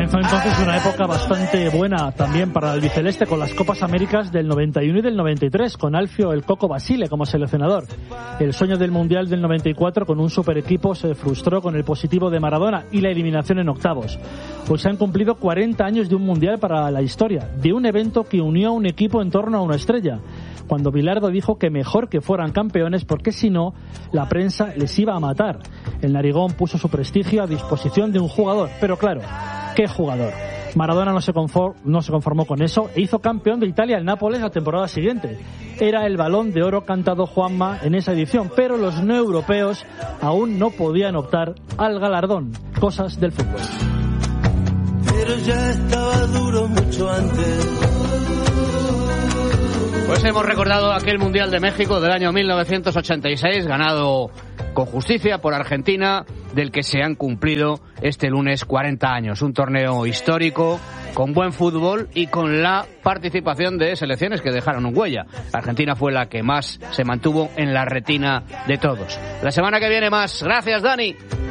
Comenzó entonces una época bastante buena también para el albiceleste, con las Copas Américas del 91 y del 93, con Alfio el Coco Basile como seleccionador. El sueño del Mundial del 94 con un super equipo se frustró con el positivo de Maradona y la eliminación en octavos. Pues se han cumplido 40 años de un Mundial para la historia, de un evento que unió a un equipo en torno a una estrella, cuando Bilardo dijo que mejor que fueran campeones porque si no, la prensa les iba a matar. El narigón puso su prestigio a disposición de un jugador, pero claro, ¿qué jugador? Maradona no se conformó con eso e hizo campeón de Italia el Nápoles la temporada siguiente. Era el Balón de Oro cantado Juanma en esa edición, pero los no europeos aún no podían optar al galardón. Cosas del fútbol. Pero ya estaba duro mucho antes. Pues hemos recordado aquel Mundial de México del año 1986, ganado con justicia por Argentina, del que se han cumplido este lunes 40 años. Un torneo histórico, con buen fútbol y con la participación de selecciones que dejaron huella. Argentina fue la que más se mantuvo en la retina de todos. La semana que viene más. Gracias, Dani.